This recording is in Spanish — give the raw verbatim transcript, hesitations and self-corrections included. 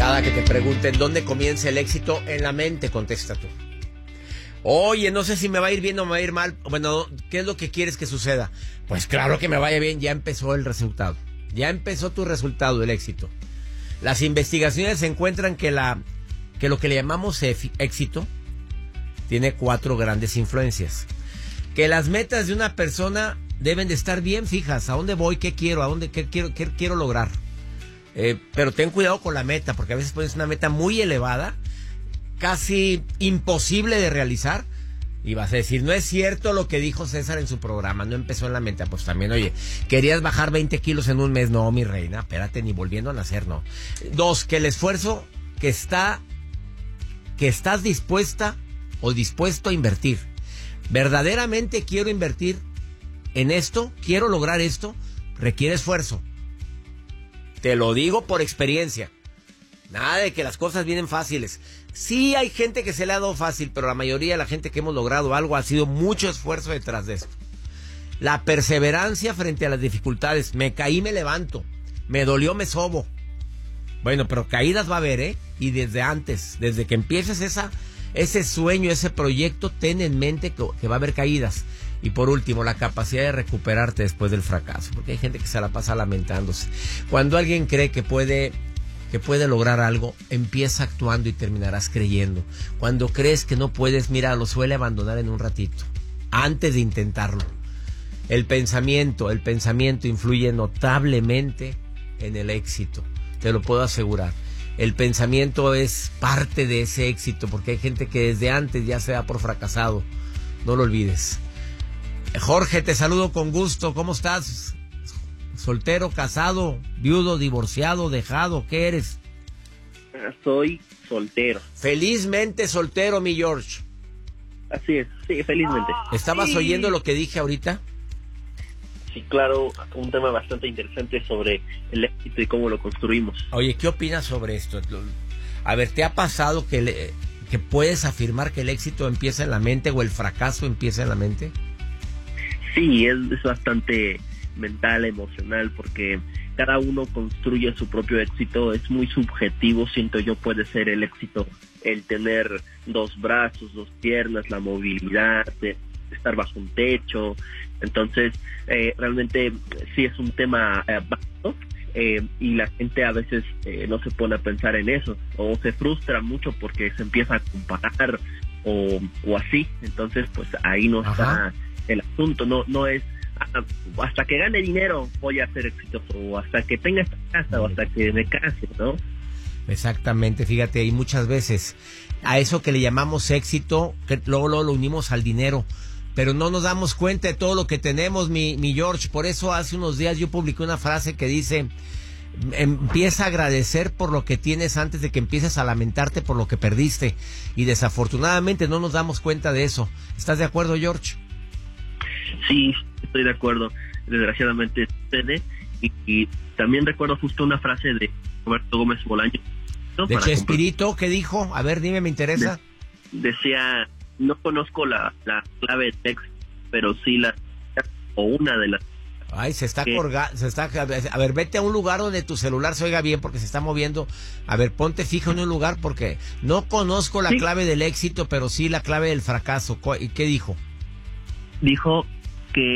camarada que te pregunten dónde comienza el éxito. En la mente, contesta tú. Oye, no sé si me va a ir bien o me va a ir mal. Bueno, ¿qué es lo que quieres que suceda? Pues claro que me vaya bien, ya empezó el resultado. Ya empezó tu resultado, el éxito. Las investigaciones encuentran que, la, que lo que le llamamos éxito tiene cuatro grandes influencias. Que las metas de una persona deben de estar bien fijas. ¿A dónde voy? ¿Qué quiero? ¿A dónde? ¿Qué quiero, qué quiero lograr? Eh, pero ten cuidado con la meta, porque a veces pones una meta muy elevada, casi imposible de realizar, y vas a decir, no es cierto lo que dijo César en su programa, no empezó en la mente. Pues también, oye, querías bajar veinte kilos en un mes. No, mi reina, espérate, ni volviendo a nacer, no. Dos, que el esfuerzo que está, que estás dispuesta o dispuesto a invertir. Verdaderamente quiero invertir en esto, quiero lograr esto, requiere esfuerzo. Te lo digo por experiencia. Nada de que las cosas vienen fáciles. Sí hay gente que se le ha dado fácil, pero la mayoría de la gente que hemos logrado algo ha sido mucho esfuerzo detrás de esto. La perseverancia frente a las dificultades. Me caí, me levanto. Me dolió, me sobo. Bueno, pero caídas va a haber, ¿eh? Y desde antes, desde que empieces esa, ese sueño, ese proyecto, ten en mente que, que va a haber caídas. Y por último, la capacidad de recuperarte después del fracaso. Porque hay gente que se la pasa lamentándose. Cuando alguien cree que puede... que puede lograr algo, empieza actuando y terminarás creyendo. Cuando crees que no puedes, mira, lo suele abandonar en un ratito, antes de intentarlo. El pensamiento, el pensamiento influye notablemente en el éxito, te lo puedo asegurar. El pensamiento es parte de ese éxito, porque hay gente que desde antes ya se da por fracasado. No lo olvides. Jorge, te saludo con gusto, ¿cómo estás? ¿Soltero, casado, viudo, divorciado, dejado? ¿Qué eres? Soy soltero. Felizmente soltero, mi George. Así es, sí, felizmente. ¿Estabas sí. oyendo lo que dije ahorita? Sí, claro, un tema bastante interesante sobre el éxito y cómo lo construimos. Oye, ¿qué opinas sobre esto? A ver, ¿te ha pasado que, le, que puedes afirmar que el éxito empieza en la mente o el fracaso empieza en la mente? Sí, es, es bastante mental, emocional, porque cada uno construye su propio éxito. Es muy subjetivo, siento yo. Puede ser el éxito el tener dos brazos, dos piernas, la movilidad, de estar bajo un techo. Entonces, eh, realmente sí es un tema eh, vasto, eh, y la gente a veces eh, no se pone a pensar en eso, o se frustra mucho porque se empieza a comparar o, o así. Entonces, pues ahí no Ajá. está el asunto. No, no es hasta que gane dinero voy a ser exitoso, o hasta que tenga esta casa, o hasta que me case, ¿no? Exactamente, fíjate, y muchas veces a eso que le llamamos éxito, que luego, luego lo unimos al dinero, pero no nos damos cuenta de todo lo que tenemos, mi, mi George. Por eso hace unos días yo publiqué una frase que dice: empieza a agradecer por lo que tienes antes de que empieces a lamentarte por lo que perdiste. Y desafortunadamente no nos damos cuenta de eso. ¿Estás de acuerdo, George? Sí, estoy de acuerdo. Desgraciadamente sucede. Y, y también recuerdo justo una frase de Roberto Gómez Bolaño, ¿no? ¿De Chespirito? ¿Qué dijo? A ver, dime, me interesa. De, decía, no conozco la, la clave de éxito, pero sí la, o una de las. Ay, se está colgando, se está, a ver, vete a un lugar donde tu celular se oiga bien, porque se está moviendo. A ver, ponte fijo en un lugar, porque no conozco la sí. clave del éxito, pero sí la clave del fracaso. ¿Y qué dijo? Dijo,